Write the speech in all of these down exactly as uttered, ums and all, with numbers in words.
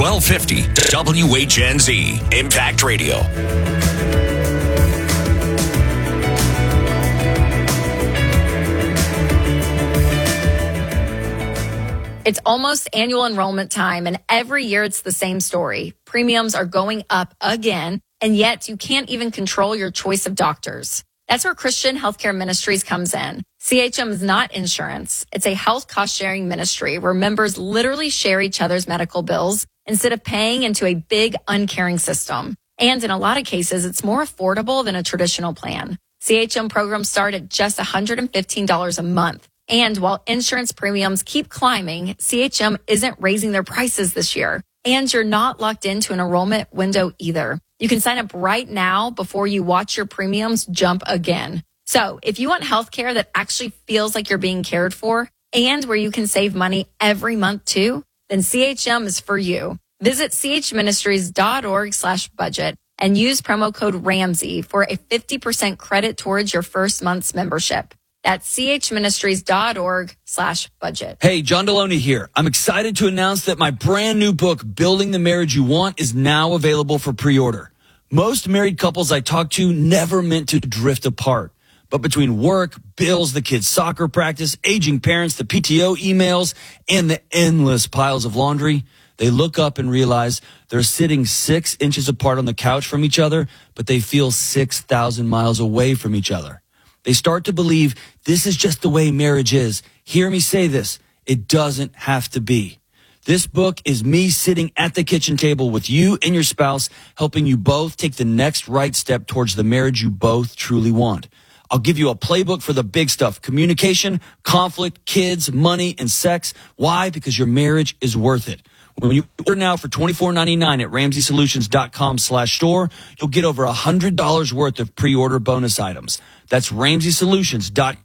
twelve fifty W H N Z Impact Radio. It's almost annual enrollment time, and every year it's the same story. Premiums are going up again, and yet you can't even control your choice of doctors. That's where Christian Healthcare Ministries comes in. C H M is not insurance. It's a health cost-sharing ministry where members literally share each other's medical bills instead of paying into a big, uncaring system. And in a lot of cases, it's more affordable than a traditional plan. C H M programs start at just one hundred fifteen dollars a month. And while insurance premiums keep climbing, C H M isn't raising their prices this year. And you're not locked into an enrollment window either. You can sign up right now before you watch your premiums jump again. So if you want healthcare that actually feels like you're being cared for and where you can save money every month too, then C H M is for you. Visit chministries.org slash budget and use promo code Ramsey for a fifty percent credit towards your first month's membership. That's chministries.org slash budget. Hey, John Deloney here. I'm excited to announce that my brand new book, Building the Marriage You Want, is now available for pre-order. Most married couples I talk to never meant to drift apart. But between work, bills, the kids' soccer practice, aging parents, the P T O emails, and the endless piles of laundry, they look up and realize they're sitting six inches apart on the couch from each other, but they feel six thousand miles away from each other. They start to believe this is just the way marriage is. Hear me say this. It doesn't have to be. This book is me sitting at the kitchen table with you and your spouse, helping you both take the next right step towards the marriage you both truly want. I'll give you a playbook for the big stuff: communication, conflict, kids, money, and sex. Why? Because your marriage is worth it. When you order now for twenty-four ninety-nine at ramseysolutions.com slash store, you'll get over one hundred dollars worth of pre-order bonus items. That's ramseysolutions.com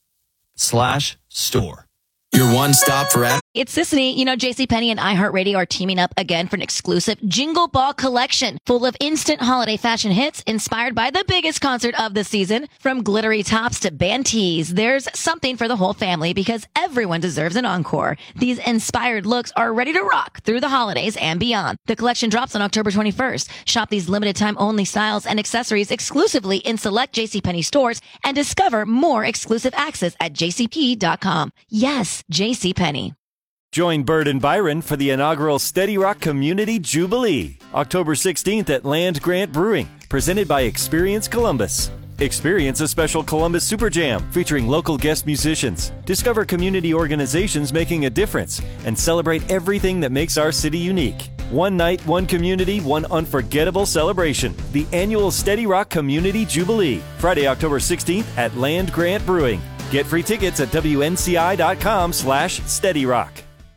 slash store. Your one-stop for ad- It's Sissany. You know, JCPenney and iHeartRadio are teaming up again for an exclusive Jingle Ball collection full of instant holiday fashion hits inspired by the biggest concert of the season. From glittery tops to band tees, there's something for the whole family because everyone deserves an encore. These inspired looks are ready to rock through the holidays and beyond. The collection drops on October twenty-first. Shop these limited time only styles and accessories exclusively in select JCPenney stores and discover more exclusive access at j c p dot com. Yes, JCPenney. Join Bird and Byron for the inaugural Steady Rock Community Jubilee, October sixteenth at Land Grant Brewing, presented by Experience Columbus. Experience a special Columbus Super Jam featuring local guest musicians. Discover community organizations making a difference and celebrate everything that makes our city unique. One night, one community, one unforgettable celebration. The annual Steady Rock Community Jubilee, Friday, October sixteenth at Land Grant Brewing. Get free tickets at W N C I dot com slash Steady Rock.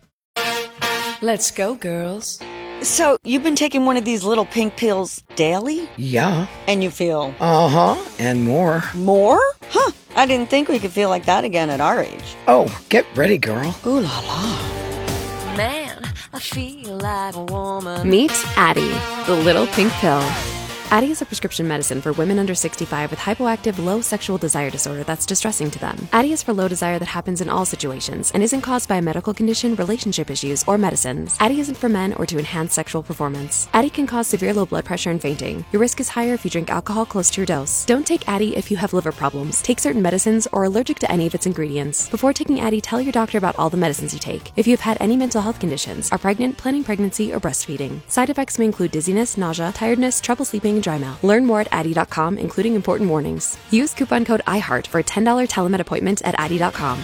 Let's go, girls. So, you've been taking one of these little pink pills daily? Yeah. And you feel? Uh-huh, and more. More? Huh, I didn't think we could feel like that again at our age. Oh, get ready, girl. Ooh la la. Man, I feel like a woman. Meet Addyi, the little pink pill. Addyi is a prescription medicine for women under sixty-five with hypoactive low sexual desire disorder that's distressing to them. Addyi is for low desire that happens in all situations and isn't caused by a medical condition, relationship issues, or medicines. Addyi isn't for men or to enhance sexual performance. Addyi can cause severe low blood pressure and fainting. Your risk is higher if you drink alcohol close to your dose. Don't take Addyi if you have liver problems, take certain medicines, or are allergic to any of its ingredients. Before taking Addyi, tell your doctor about all the medicines you take. If you've had any mental health conditions, are pregnant, planning pregnancy, or breastfeeding. Side effects may include dizziness, nausea, tiredness, trouble sleeping, and dry mouth. Learn more at Addyi dot com, including important warnings. Use coupon code iHeart for a ten dollars telemed appointment at Addyi dot com.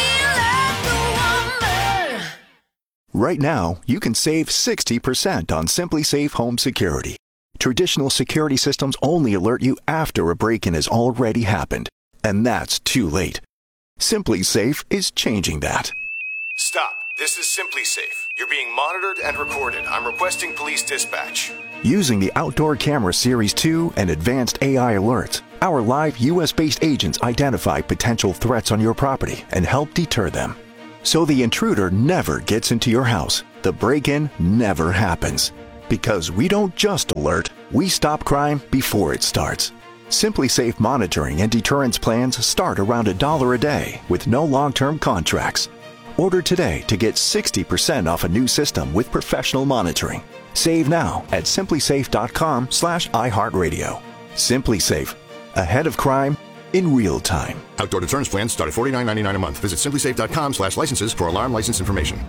Right now, you can save sixty percent on SimpliSafe Home Security. Traditional security systems only alert you after a break-in has already happened, and that's too late. SimpliSafe is changing that. Stop. This is SimpliSafe. You're being monitored and recorded. I'm requesting police dispatch. Using the Outdoor Camera Series two and advanced A I alerts, our live U S-based agents identify potential threats on your property and help deter them. So the intruder never gets into your house. The break-in never happens. Because we don't just alert, we stop crime before it starts. SimpliSafe monitoring and deterrence plans start around a dollar a day with no long-term contracts. Order today to get sixty percent off a new system with professional monitoring. Save now at simplysafe.com slash iHeartRadio. SimpliSafe. Ahead of crime in real time. Outdoor deterrence plans start at forty-nine ninety-nine a month. Visit simplysafe.com slash licenses for alarm license information.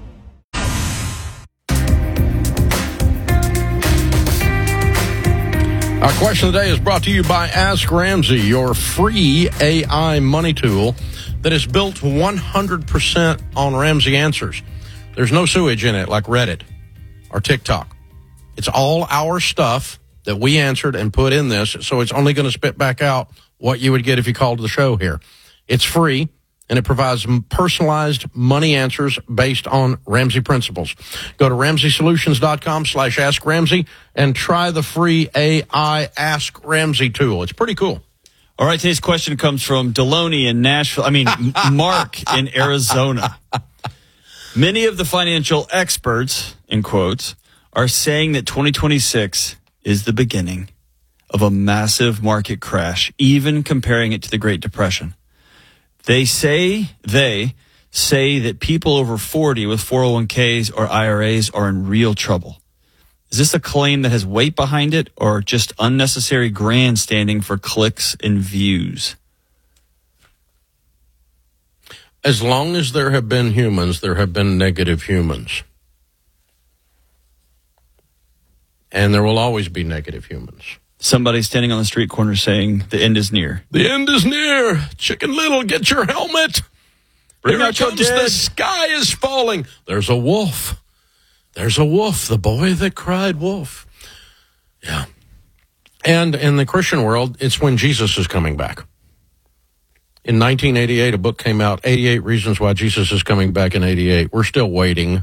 Our question of the day is brought to you by Ask Ramsey, your free A I money tool that is built one hundred percent on Ramsey answers. There's no sewage in it like Reddit or TikTok. It's all our stuff that we answered and put in this, so it's only going to spit back out what you would get if you called the show here. It's free, and it provides personalized money answers based on Ramsey principles. Go to ramseysolutions.com slash Ask Ramsey and try the free A I Ask Ramsey tool. It's pretty cool. All right, today's question comes from Deloney in Nashville. I mean, Mark in Arizona. Many of the financial experts, in quotes, are saying that twenty twenty-six is the beginning of a massive market crash, even comparing it to the Great Depression. They say, they say that people over forty with four oh one k's or I R As are in real trouble. Is this a claim that has weight behind it or just unnecessary grandstanding for clicks and views? As long as there have been humans, there have been negative humans. And there will always be negative humans. Somebody standing on the street corner saying the end is near. The end is near. Chicken Little, get your helmet. Bring Here out your comes dead. the sky is falling. There's a wolf. There's a wolf, the boy that cried wolf. Yeah. And in the Christian world, it's when Jesus is coming back. In nineteen eighty-eight, a book came out, eighty-eight Reasons Why Jesus is Coming Back in eighty-eight. We're still waiting.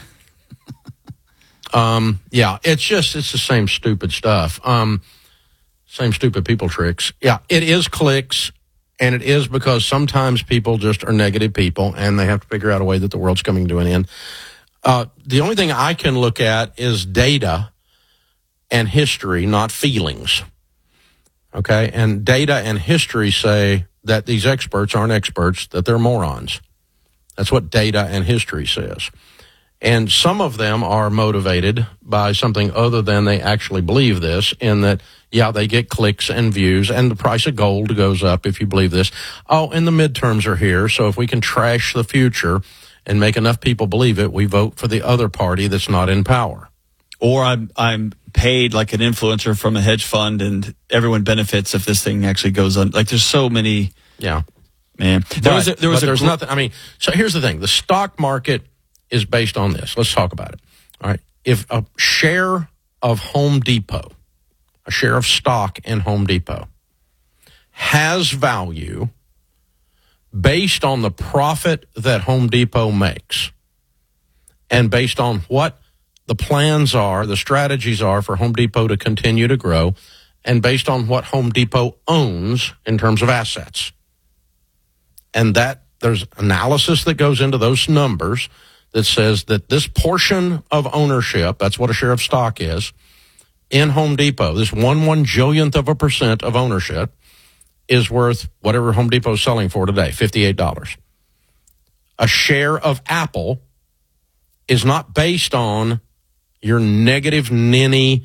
um, yeah, it's just, it's the same stupid stuff. Um, same stupid people tricks. Yeah, it is clicks, and it is because sometimes people just are negative people, and they have to figure out a way that the world's coming to an end. Uh, the only thing I can look at is data and history, not feelings. Okay? And data and history say that these experts aren't experts, that they're morons. That's what data and history says. And some of them are motivated by something other than they actually believe this, in that, yeah, they get clicks and views, and the price of gold goes up if you believe this. Oh, and the midterms are here, so if we can trash the future and make enough people believe it, we vote for the other party that's not in power. Or I'm I'm paid like an influencer from a hedge fund, and everyone benefits if this thing actually goes on. Like, there's so many. Yeah, man. There but, was a, there was but a there's gr- nothing. I mean, so here's the thing: the stock market is based on this. Let's talk about it. All right, if a share of Home Depot, a share of stock in Home Depot, has value based on the profit that Home Depot makes, and based on what the plans are, the strategies are for Home Depot to continue to grow, and based on what Home Depot owns in terms of assets. And that there's analysis that goes into those numbers that says that this portion of ownership, that's what a share of stock is, in Home Depot, this one one jillionth of a percent of ownership, is worth whatever Home Depot is selling for today, fifty-eight dollars. A share of Apple is not based on your negative ninny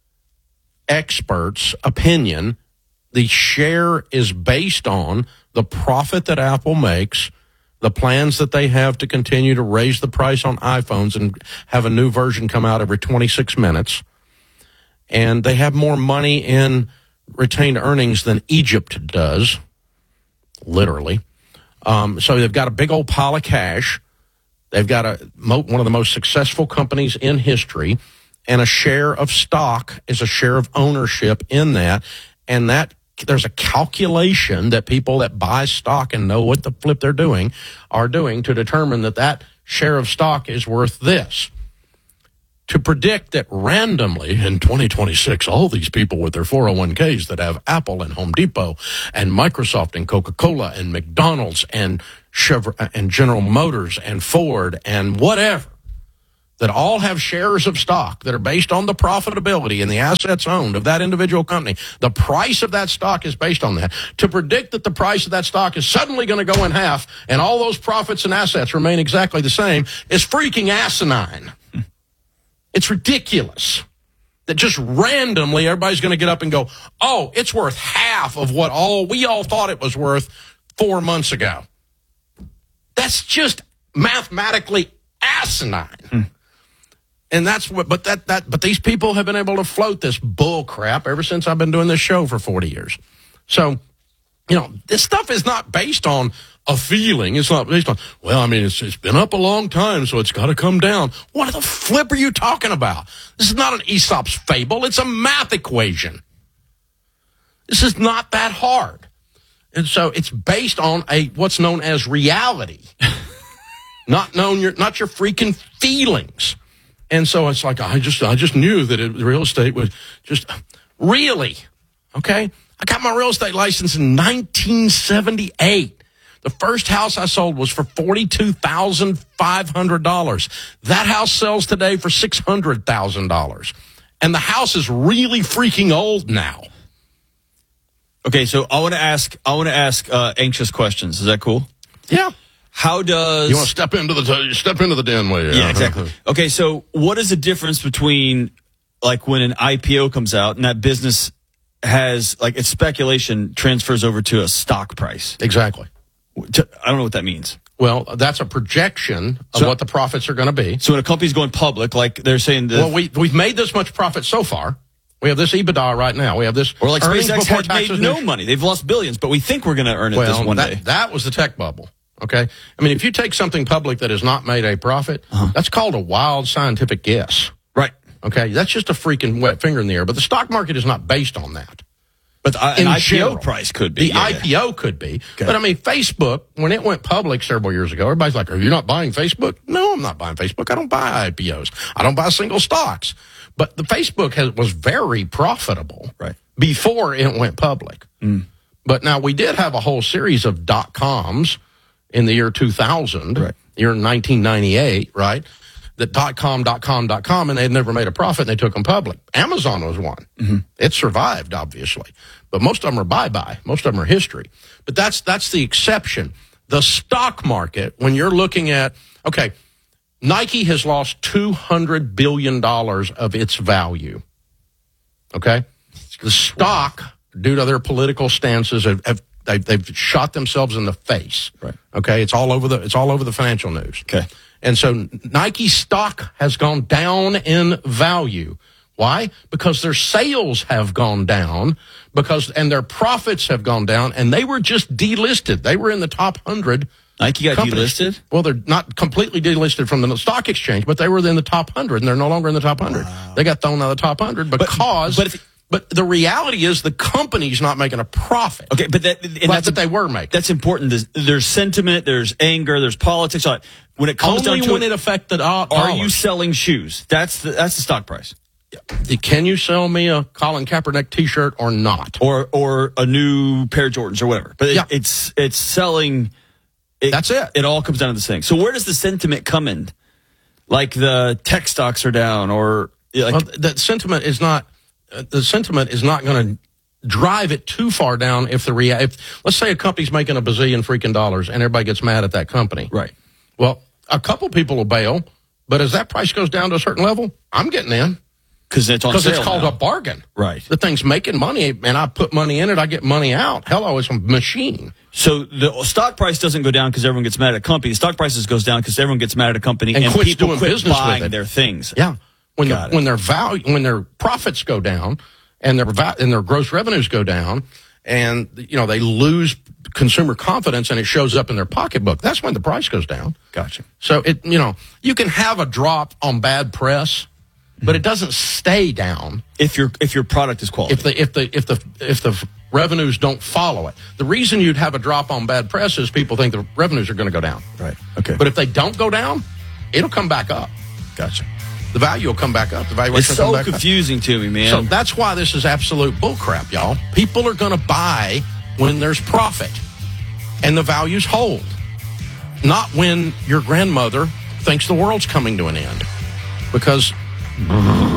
expert's opinion. The share is based on the profit that Apple makes, the plans that they have to continue to raise the price on iPhones and have a new version come out every twenty-six minutes. And they have more money in retained earnings than Egypt does, literally. Um, so they've got a big old pile of cash. They've got a mo- one of the most successful companies in history, and a share of stock is a share of ownership in that. And that there's a calculation that people that buy stock and know what the flip they're doing are doing to determine that that share of stock is worth this. To predict that randomly in twenty twenty-six, all these people with their four oh one k's that have Apple and Home Depot and Microsoft and Coca-Cola and McDonald's and Chevrolet and General Motors and Ford and whatever, that all have shares of stock that are based on the profitability and the assets owned of that individual company, the price of that stock is based on that. To predict that the price of that stock is suddenly going to go in half and all those profits and assets remain exactly the same is freaking asinine. It's ridiculous that just randomly everybody's going to get up and go, oh, it's worth half of what all we all thought it was worth four months ago. That's just mathematically asinine. Hmm. And that's what, but that, that, but these people have been able to float this bull crap ever since I've been doing this show for forty years. So, you know, this stuff is not based on a feeling. It's not based on, well, I mean, it's, it's been up a long time, so it's got to come down. What the flip are you talking about? This is not an Aesop's fable. It's a math equation. This is not that hard. And so it's based on a, what's known as reality. Not known your, not your freaking feelings. And so it's like, I just, I just knew that it, real estate was just, really? Okay. I got my real estate license in nineteen seventy-eight. The first house I sold was for forty-two thousand five hundred dollars. That house sells today for six hundred thousand dollars. And the house is really freaking old now. Okay. So I want to ask, I want to ask, uh, anxious questions. Is that cool? Yeah. How does you want to step into the step into the den way? Yeah, exactly. Okay, so what is the difference between like when an I P O comes out and that business has like its speculation transfers over to a stock price? Exactly. I don't know what that means. Well, that's a projection of so, what the profits are going to be. So when a company's going public, like they're saying, that, well, we we've made this much profit so far. We have this EBITDA right now. We have this, or like SpaceX had made no money. They've lost billions, but we think we're going to earn it well, this one that, day. That was the tech bubble. Okay. I mean, if you take something public that has not made a profit, uh-huh. that's called a wild scientific guess. Right. Okay. That's just a freaking wet finger in the air. But the stock market is not based on that. But uh, an I P O price could be. The yeah, I P O yeah. could be. Okay. But I mean, Facebook, when it went public several years ago, everybody's like, are you not buying Facebook? No, I'm not buying Facebook. I don't buy I P Os. I don't buy single stocks. But the Facebook has, was very profitable right. before it went public. Mm. But now we did have a whole series of dot-coms in the year two thousand, right. year nineteen ninety-eight, right? That dot com, dot com, dot com, and they had never made a profit, and they took them public. Amazon was one. Mm-hmm. It survived, obviously. But most of them are bye-bye. Most of them are history. But that's that's the exception. The stock market, when you're looking at, okay, Nike has lost two hundred billion dollars of its value. Okay? The stock, due to their political stances, have, have They, they've shot themselves in the face. Right. Okay. It's all over the, it's all over the financial news. Okay. And so Nike stock has gone down in value. Why? Because their sales have gone down because, and their profits have gone down and they were just delisted. They were in the top hundred. Nike got companies. delisted? Well, they're not completely delisted from the stock exchange, but they were in the top hundred and they're no longer in the top hundred. Wow. They got thrown out of the top hundred because, but, but if, But the reality is the company's not making a profit. Okay, but that and but that's that they were making. That's important. There's, there's sentiment, there's anger, there's politics. When it comes Only down to when it, it affected uh, are you selling shoes? That's the that's the stock price. Can you sell me a Colin Kaepernick T-shirt or not, or or a new pair of Jordans or whatever? But it, yeah. it's it's selling. It, that's it. It all comes down to this thing. So where does the sentiment come in? Like the tech stocks are down, or like well, the sentiment is not. The sentiment is not going to drive it too far down if the rea- if let's say a company's making a bazillion freaking dollars and everybody gets mad at that company. Right. Well, a couple people will bail, but as that price goes down to a certain level, I'm getting in. Because it's on Because sale it's called now. a bargain. Right. The thing's making money, and I put money in it, I get money out. Hello, it's a machine. So the stock price doesn't go down because everyone gets mad at a company. The stock prices goes down because everyone gets mad at a company and, and quits people doing quit business buying with it. their things. Yeah. When Got the, when their value, when their profits go down, and their va- and their gross revenues go down, and you know they lose consumer confidence, and it shows up in their pocketbook. That's when the price goes down. Gotcha. So it you know you can have a drop on bad press, but mm-hmm. it doesn't stay down if your if your product is quality. If the if the if the if the revenues don't follow it, the reason you'd have a drop on bad press is people think the revenues are going to go down. Right. Okay. But if they don't go down, it'll come back up. Gotcha. The value will come back up. The valuation it's will come so back confusing up. to me, man. So that's why this is absolute bullcrap, y'all. People are going to buy when there's profit and the values hold, not when your grandmother thinks the world's coming to an end. because